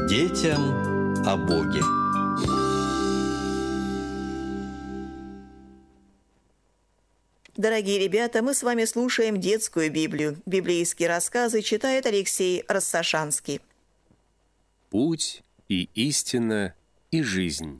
Детям о Боге. Дорогие ребята, мы с вами слушаем детскую Библию. Библейские рассказы читает Алексей Рассашанский. Путь и истина и жизнь.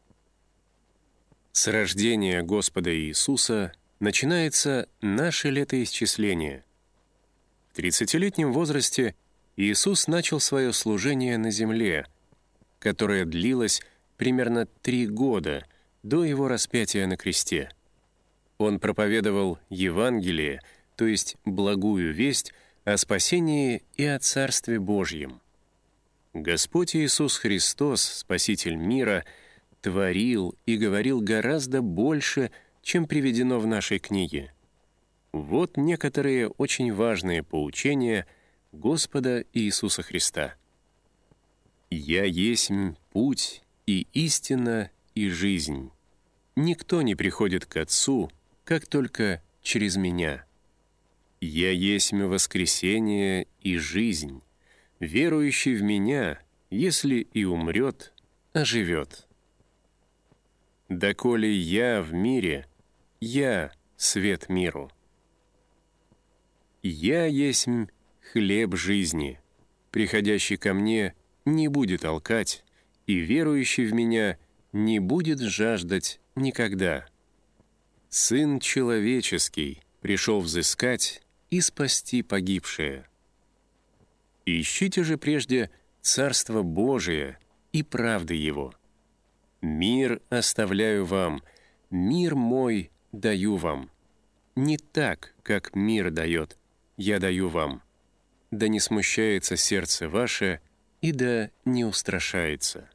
С рождения Господа Иисуса начинается наше летоисчисление. В 30-летнем возрасте Иисус начал свое служение на земле, которое длилось примерно 3 года до Его распятия на кресте. Он проповедовал Евангелие, то есть благую весть о спасении и о Царстве Божьем. Господь Иисус Христос, Спаситель мира, творил и говорил гораздо больше, чем приведено в нашей книге. Вот некоторые очень важные поучения Господа Иисуса Христа. «Я есмь путь и истина и жизнь. Никто не приходит к Отцу, как только через Меня. Я есмь воскресение и жизнь. Верующий в Меня, если и умрет, оживет. Доколе Я в мире, Я свет миру. Я есмь хлеб жизни. Приходящий ко Мне не будет алкать, и верующий в Меня не будет жаждать никогда. Сын человеческий пришел взыскать и спасти погибшее. Ищите же прежде Царство Божие и правды Его. Мир оставляю вам, мир мой даю вам. Не так, как мир дает, я даю вам. Да не смущается сердце ваше, и да не устрашается.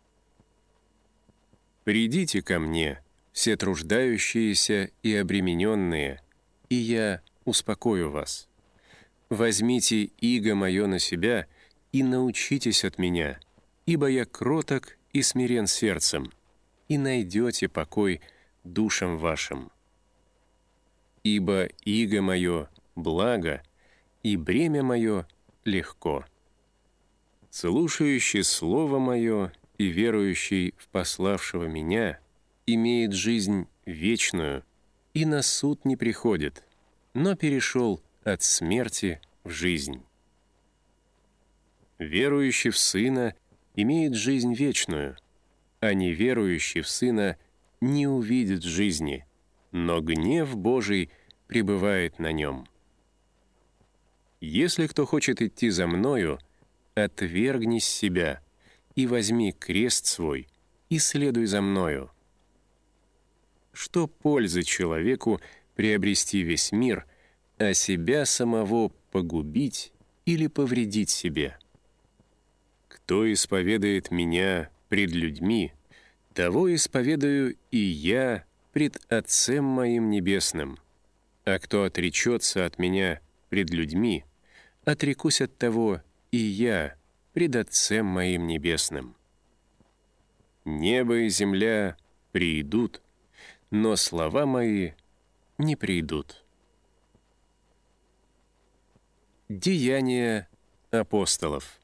Придите ко мне, все труждающиеся и обремененные, и я успокою вас. Возьмите иго мое на себя и научитесь от меня, ибо я кроток и смирен сердцем, и найдете покой душам вашим. Ибо иго мое благо, и бремя мое легко. Слушающий слово мое и верующий в пославшего меня имеет жизнь вечную и на суд не приходит, но перешел от смерти в жизнь. Верующий в Сына имеет жизнь вечную, а неверующий в Сына не увидит жизни, но гнев Божий пребывает на нем. Если кто хочет идти за Мною, отвергнись себя и возьми крест свой и следуй за Мною. Что пользы человеку приобрести весь мир, а себя самого погубить или повредить себе? Кто исповедует Меня пред людьми, того исповедую и Я пред Отцем Моим Небесным. А кто отречется от Меня пред людьми, отрекусь от того и Я пред Отцем Моим Небесным. Небо и земля приидут, но слова Мои не приидут». Деяния апостолов.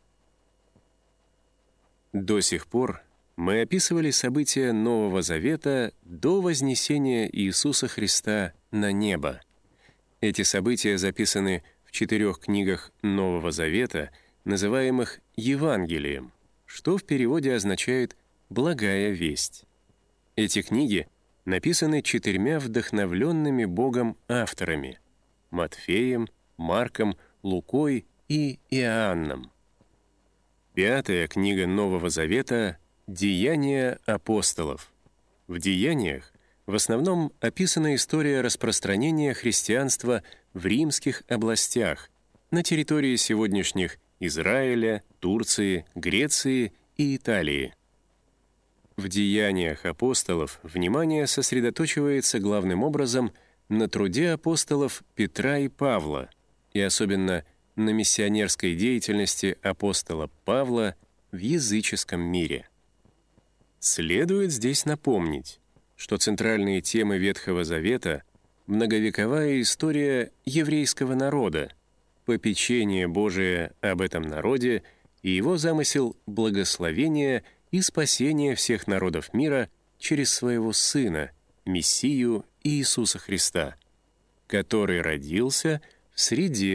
До сих пор мы описывали события Нового Завета до вознесения Иисуса Христа на небо. Эти события записаны в 4 книгах Нового Завета, называемых Евангелием, что в переводе означает «благая весть». Эти книги написаны 4 вдохновленными Богом авторами — Матфеем, Марком, Лукой и Иоанном. 5 книга Нового Завета — «Деяния апостолов». В «Деяниях» в основном описана история распространения христианства в римских областях на территории сегодняшних Израиля, Турции, Греции и Италии. В «Деяниях апостолов» внимание сосредоточивается главным образом на труде апостолов Петра и Павла, и особенно на миссионерской деятельности апостола Павла в языческом мире. Следует здесь напомнить, что центральные темы Ветхого Завета — многовековая история еврейского народа, попечение Божие об этом народе и его замысел благословения и спасения всех народов мира через своего Сына, Мессию Иисуса Христа, который родился в среде